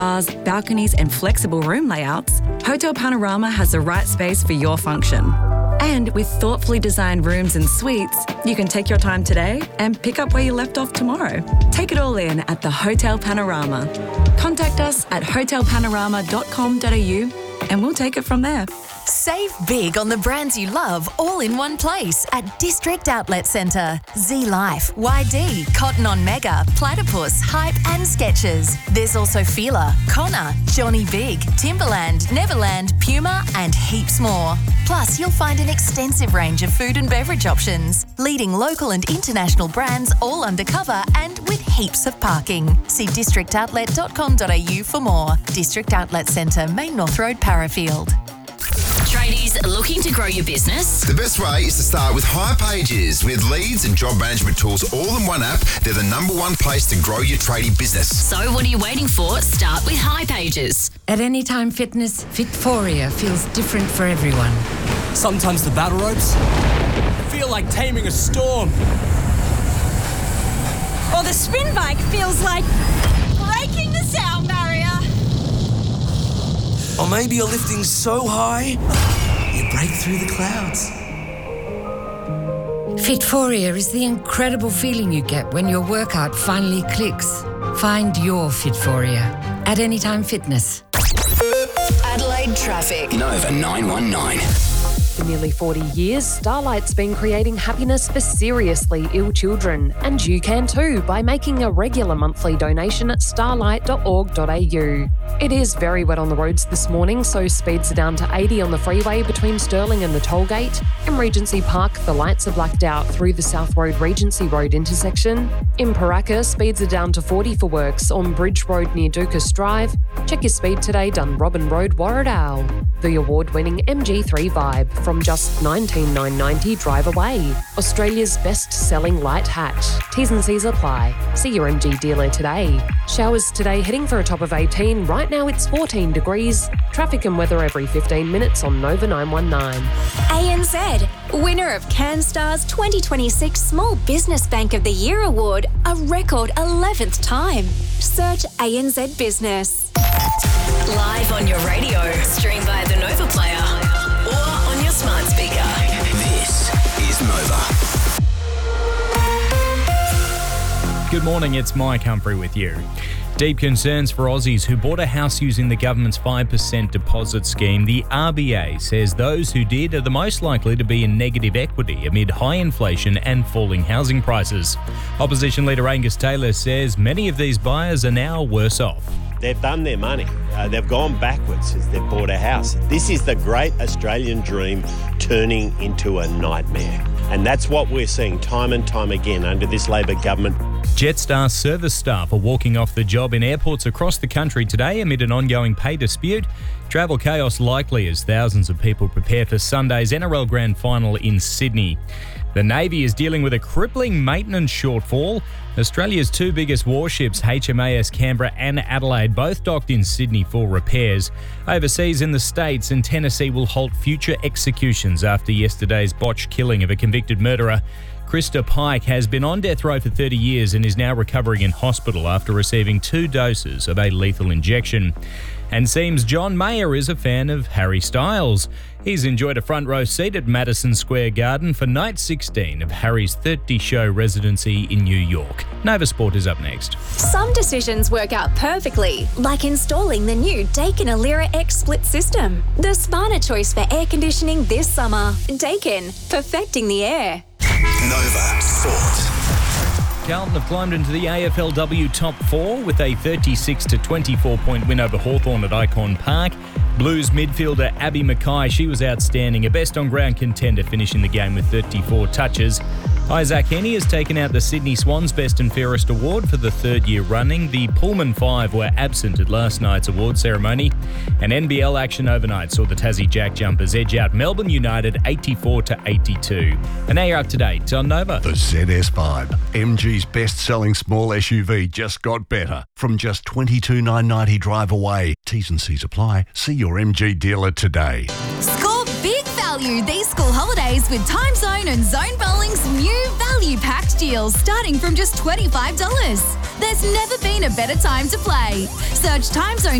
bars, balconies and flexible room layouts, Hotel Panorama has the right space for your function. And with thoughtfully designed rooms and suites, you can take your time today and pick up where you left off tomorrow. Take it all in at the Hotel Panorama. Contact us at hotelpanorama.com.au and we'll take it from there. Save big on the brands you love all in one place at District Outlet Centre. Z Life, YD, Cotton On Mega, Platypus, Hype and Skechers. There's also Fila, Connor, Johnny Big, Timberland, Neverland, Puma and heaps more. Plus, you'll find an extensive range of food and beverage options. Leading local and international brands all undercover and with heaps of parking. See districtoutlet.com.au for more. District Outlet Centre, Main North Road, Parafield. Tradies looking to grow your business? The best way is to start with hipages. With leads and job management tools all in one app, they're the number one place to grow your tradie business. So what are you waiting for? Start with hipages. At Anytime Fitness, Fitforia feels different for everyone. Sometimes the battle ropes feel like taming a storm. Or the spin bike feels like breaking the sound barrier. Or maybe you're lifting so high, you break through the clouds. Fitforia is the incredible feeling you get when your workout finally clicks. Find your Fitforia at Anytime Fitness. Adelaide traffic. Nova 919. For nearly 40 years, Starlight's been creating happiness for seriously ill children. And you can too by making a regular monthly donation at starlight.org.au. It is very wet on the roads this morning, so speeds are down to 80 on the freeway between Stirling and the tollgate. In Regency Park, the lights are blacked out through the South Road Regency Road intersection. In Paraka, speeds are down to 40 for works on Bridge Road near Dukas Drive. Check your speed today, Dunrobin Road, Warradale. The award-winning MG3 Vibe from just $19,990 drive away. Australia's best-selling light hatch. T's and C's apply. See your MG dealer today. Showers today heading for a top of 18. Right now it's 14 degrees. Traffic and weather every 15 minutes on Nova 919. ANZ, winner of CanStar's 2026 Small Business Bank of the Year Award, a record 11th time. Search ANZ Business. Live on your radio, stream via the Nova Player or on your smart speaker. This is Nova. Good morning, it's Mike Humphrey with you. Deep concerns for Aussies who bought a house using the government's 5% deposit scheme. The RBA says those who did are the most likely to be in negative equity amid high inflation and falling housing prices. Opposition leader Angus Taylor says many of these buyers are now worse off. They've done their money. They've gone backwards as they've bought a house. This is the great Australian dream turning into a nightmare. And that's what we're seeing time and time again under this Labor government. Jetstar service staff are walking off the job in airports across the country today amid an ongoing pay dispute. Travel chaos likely as thousands of people prepare for Sunday's NRL Grand Final in Sydney. The Navy is dealing with a crippling maintenance shortfall. Australia's two biggest warships, HMAS Canberra and Adelaide, both docked in Sydney for repairs. Overseas in the States and Tennessee will halt future executions after yesterday's botched killing of a convicted murderer. Krista Pike has been on death row for 30 years and is now recovering in hospital after receiving 2 doses of a lethal injection. And seems John Mayer is a fan of Harry Styles. He's enjoyed a front row seat at Madison Square Garden for night 16 of Harry's 30-show residency in New York. Nova Sport is up next. Some decisions work out perfectly, like installing the new Daikin Alira X split system. The smarter choice for air conditioning this summer. Daikin, perfecting the air. Nova Sport. Carlton have climbed into the AFLW top 4 with a 36-24 point win over Hawthorn at Icon Park. Blues midfielder Abby Mackay, she was outstanding, a best on ground contender, finishing the game with 34 touches. Isaac Henney has taken out the Sydney Swans Best and Fairest award for the 3rd year running. The Pullman Five were absent at last night's award ceremony. And NBL action overnight saw the Tassie Jack Jumpers edge out Melbourne United 84-82. And now you're up to date on Nova. The ZS5, MG's best-selling small SUV, just got better. From just $22,990 drive away. T's and C's apply. See your MG dealer today. Score big value these school holidays with Time Zone and Zone Bowling's new value value-packed deals starting from just $25. There's never been a better time to play. Search Time Zone